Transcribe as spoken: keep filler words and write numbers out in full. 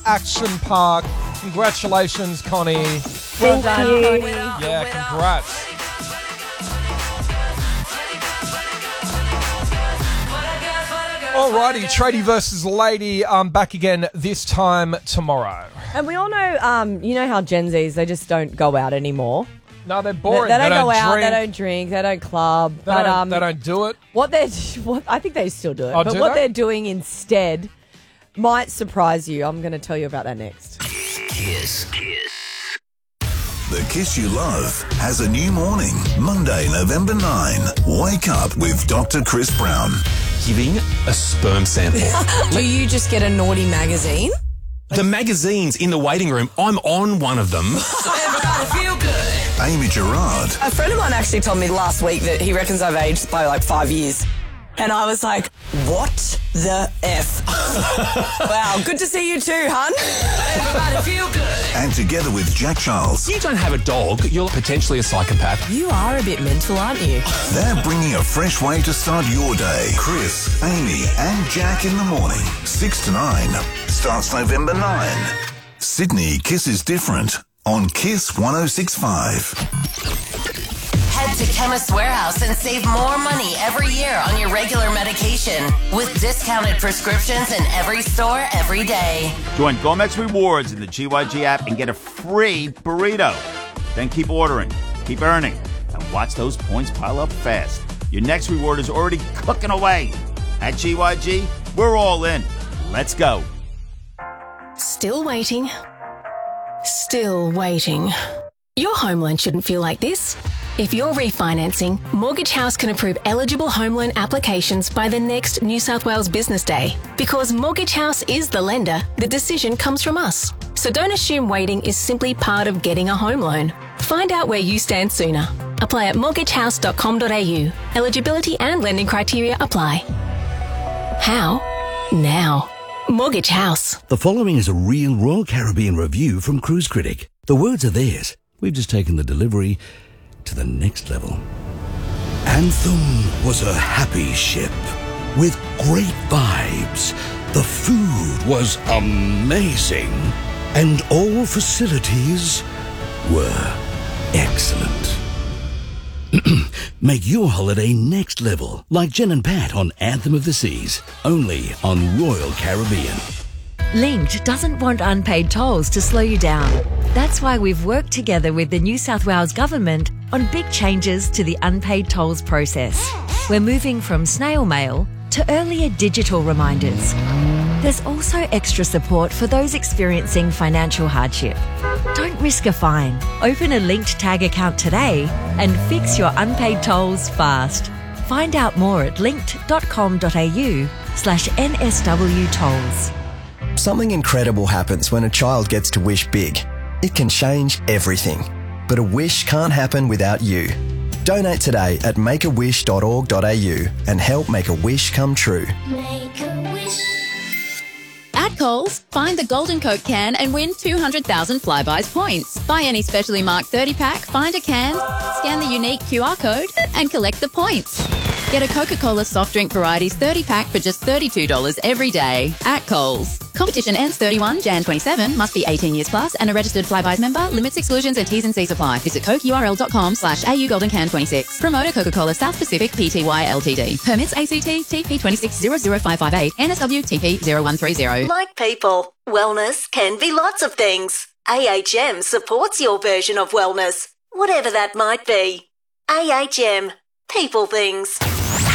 Action Park. Congratulations, Connie. Well done, Connie. Yeah, congrats. Alrighty, Tradie versus Lady. Um, back again this time tomorrow. And we all know, um, you know how Gen Zs, they just don't go out anymore. No, they're boring. They, they, don't, they don't go out, drink. they don't drink, they don't club. They, but don't, um, they don't do it. What they're, what I think they still do it. Oh, but do what they? they're doing instead might surprise you. I'm going to tell you about that next. Kiss. Kiss. The Kiss You Love has a new morning. Monday, November ninth. Wake up with Doctor Chris Brown. Giving a sperm sample. Do you just get a naughty magazine? The magazines in the waiting room, I'm on one of them. Feel good. Amy Gerard. A friend of mine actually told me last week that he reckons I've aged by like five years. And I was like, what the F? Wow, good to see you too, hun. Everybody feel good. And together with Jack Charles, You don't have a dog, you're potentially a psychopath. You are a bit mental, aren't you? they're bringing a fresh way to start your day. Chris, Amy and Jack in the morning. six to nine. Starts November ninth. Sydney Kiss is different on Kiss one oh six point five. Head to Chemist Warehouse and save more money every year on your regular medication with discounted prescriptions in every store every day. Join Gomex Rewards in the G Y G app and get a free burrito. Then keep ordering, keep earning, and watch those points pile up fast. Your next reward is already cooking away. At G Y G, we're all in. Let's go. Still waiting. Still waiting. Your home loan shouldn't feel like this. If you're refinancing, Mortgage House can approve eligible home loan applications by the next New South Wales Business Day. Because Mortgage House is the lender, the decision comes from us. So don't assume waiting is simply part of getting a home loan. Find out where you stand sooner. Apply at mortgage house dot com dot a u. Eligibility and lending criteria apply. How? Now. Mortgage House. The following is a real Royal Caribbean review from Cruise Critic. The words are theirs. We've just taken the delivery to the next level. Anthem was a happy ship with great vibes. The food was amazing. And all facilities were excellent. Make your holiday next level, like Jen and Pat on Anthem of the Seas, only on Royal Caribbean. Linked doesn't want unpaid tolls to slow you down. That's why we've worked together with the New South Wales Government on big changes to the unpaid tolls process. We're moving from snail mail to earlier digital reminders. There's also extra support for those experiencing financial hardship. Don't risk a fine. Open a Linked Tag account today and fix your unpaid tolls fast. Find out more at linked dot com dot a u slash N S W tolls. Something incredible happens when a child gets to wish big. It can change everything. But a wish can't happen without you. Donate today at make a wish dot org dot a u and help make a wish come true. Make a wish. At Coles, find the Golden Coke can and win two hundred thousand Flybuys points. Buy any specially marked thirty pack, find a can, scan the unique Q R code and collect the points. Get a Coca-Cola soft drink varieties thirty pack for just thirty-two dollars every day at Coles. Competition ends thirty-first January twenty-seven. Must be eighteen years plus and a registered Flybuys member. Limits, exclusions and T's and C's apply. Visit coke U R L dot com slash A U Golden Can twenty-six. Promoter Coca-Cola South Pacific Pty Ltd. Permits A C T T P two six zero zero five five eight N S W T P zero one three zero. Like people, wellness can be lots of things. A H M supports your version of wellness, whatever that might be. A H M, people things.